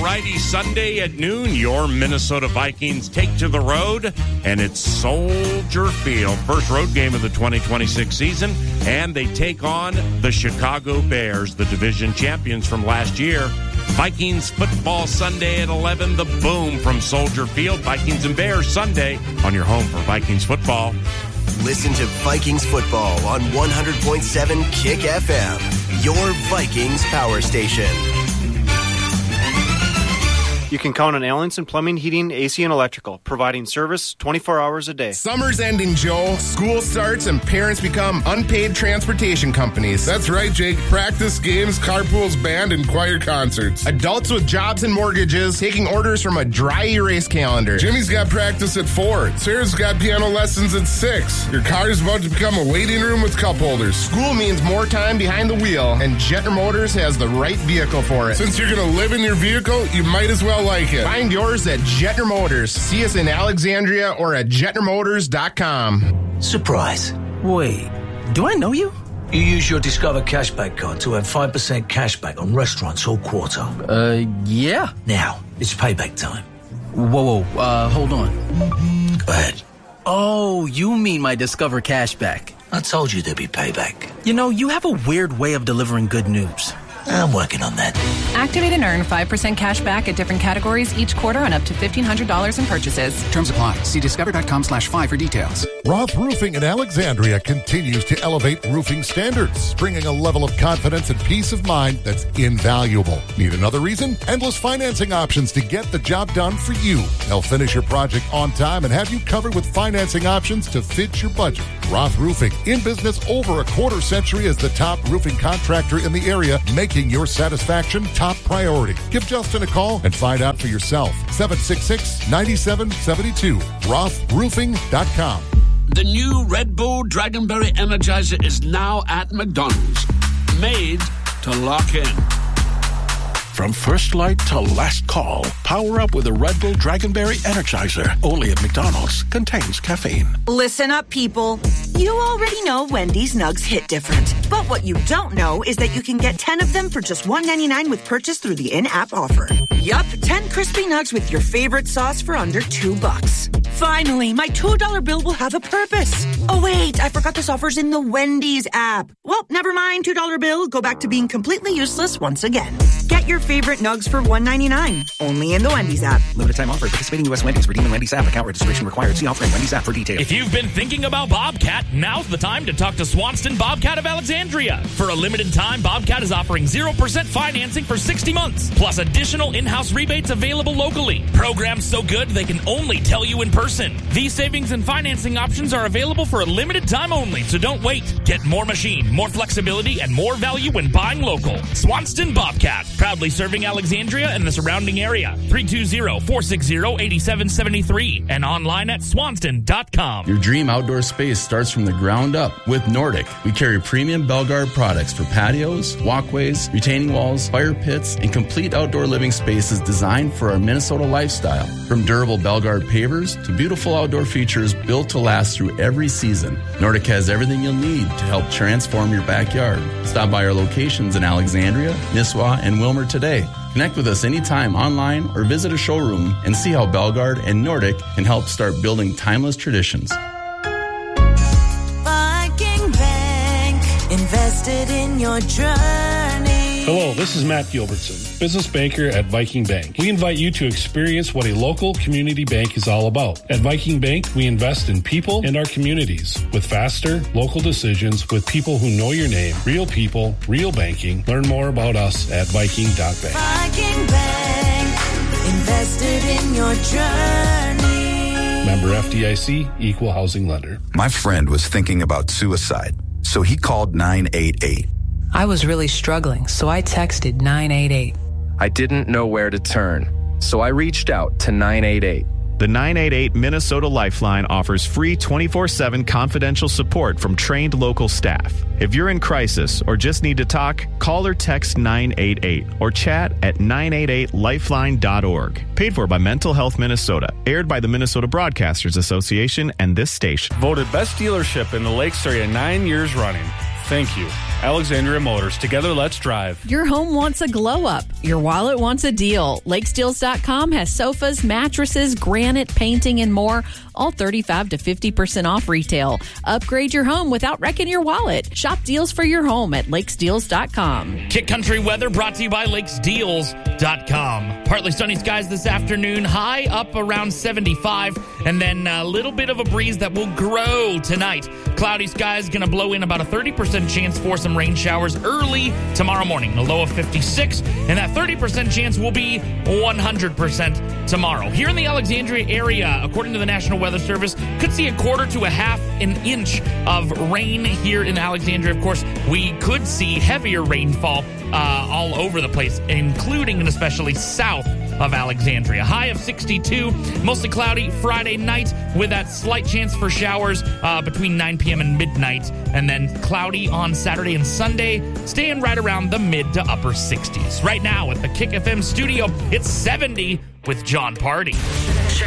righty, Sunday at noon, your Minnesota Vikings take to the road, and it's Soldier Field. First road game of the 2026 season, and they take on the Chicago Bears, the division champions from last year. Vikings football Sunday at 11, the boom from Soldier Field. Vikings and Bears Sunday on your home for Vikings football. Listen to Vikings football on 100.7 Kick FM, your Vikings power station. You can count on Allenson Plumbing, Heating, AC, and Electrical, providing service 24 hours a day. Summer's ending, Joe. School starts and parents become unpaid transportation companies. That's right, Jake. Practice, games, carpools, band, and choir concerts. Adults with jobs and mortgages taking orders from a dry erase calendar. Jimmy's got practice at 4. Sarah's got piano lessons at 6. Your car's about to become a waiting room with cup holders. School means more time behind the wheel, and Jetner Motors has the right vehicle for it. Since you're going to live in your vehicle, you might as well like it. Find yours at Jetner Motors. See us in Alexandria or at JetnerMotors.com. Surprise. Wait, do I know you? You use your Discover Cashback card to earn 5% cashback on restaurants all quarter. Yeah. Now, it's payback time. Whoa, hold on. Go ahead. Oh, you mean my Discover Cashback. I told you there'd be payback. You know, you have a weird way of delivering good news. I'm working on that. Activate and earn 5% cash back at different categories each quarter on up to $1,500 in purchases. Terms apply. See discover.com/5 for details. Roth Roofing in Alexandria continues to elevate roofing standards, bringing a level of confidence and peace of mind that's invaluable. Need another reason? Endless financing options to get the job done for you. They'll finish your project on time and have you covered with financing options to fit your budget. Roth Roofing, in business over a quarter century as the top roofing contractor in the area, making your satisfaction top priority. Give Justin a call and find out for yourself. 766-9772. RothRoofing.com. The new Red Bull Dragonberry Energizer is now at McDonald's. Made to lock in. From first light to last call, power up with a Red Bull Dragonberry Energizer. Only at McDonald's. Contains caffeine. Listen up, people. You already know Wendy's Nugs hit different. But what you don't know is that you can get 10 of them for just $1.99 with purchase through the in-app offer. Yup, 10 crispy nugs with your favorite sauce for under $2. Finally, my $2 bill will have a purpose. Oh, wait, I forgot this offer's in the Wendy's app. Well, never mind, $2 bill. Go back to being completely useless once again. Get your favorite nugs for $1.99. Only in the Wendy's app. Limited time offer. Participating U.S. Wendy's. Redeem in Wendy's app. Account registration required. See offer in Wendy's app for details. If you've been thinking about Bobcat, now's the time to talk to Swanston Bobcat of Alexandria. For a limited time, Bobcat is offering 0% financing for 60 months, plus additional in-house rebates available locally. Programs so good they can only tell you in person. These savings and financing options are available for a limited time only, so don't wait. Get more machine, more flexibility, and more value when buying local. Swanston Bobcat, proudly serving Alexandria and the surrounding area. 320-460-8773 and online at swanston.com. Your dream outdoor space starts from the ground up with Nordic. We carry premium Belgard products for patios, walkways, retaining walls, fire pits, and complete outdoor living spaces designed for our Minnesota lifestyle. From durable Belgard pavers to beautiful outdoor features built to last through every season, Nordic has everything you'll need to help transform your backyard. Stop by our locations in Alexandria, Nisswa, and Wilmer today. Connect with us anytime online or visit a showroom and see how Belgard and Nordic can help start building timeless traditions. Viking Bank, invested in your journey. Hello, this is Matt Gilbertson, business banker at Viking Bank. We invite you to experience what a local community bank is all about. At Viking Bank, we invest in people and our communities with faster, local decisions with people who know your name. Real people, real banking. Learn more about us at Viking.bank. Viking Bank, invested in your journey. Member FDIC, Equal Housing Lender. My friend was thinking about suicide, so he called 988. I was really struggling, so I texted 988. I didn't know where to turn, so I reached out to 988. The 988 Minnesota Lifeline offers free 24/7 confidential support from trained local staff. If you're in crisis or just need to talk, call or text 988 or chat at 988lifeline.org. Paid for by Mental Health Minnesota. Aired by the Minnesota Broadcasters Association and this station. Voted best dealership in the Lakes area 9 years running. Thank you. Alexandria Motors. Together, let's drive. Your home wants a glow up. Your wallet wants a deal. LakesDeals.com has sofas, mattresses, granite, painting, and more, all 35 to 50% off retail. Upgrade your home without wrecking your wallet. Shop deals for your home at LakesDeals.com. Kick Country weather brought to you by LakesDeals.com. Partly sunny skies this afternoon, high up around 75, and then a little bit of a breeze that will grow tonight. Cloudy skies going to blow in about a 30% chance for some rain showers early tomorrow morning. A low of 56, and that 30% chance will be 100% tomorrow. Here in the Alexandria area, according to the National Weather Service, could see a quarter to a half an inch of rain here in Alexandria. Of course, we could see heavier rainfall all over the place, including and especially south of Alexandria. High of 62, mostly cloudy Friday night with that slight chance for showers between 9 p.m. and midnight, and then cloudy on Saturday and Sunday, staying right around the mid to upper 60s. Right now at the Kick FM studio, it's 70 with John Party.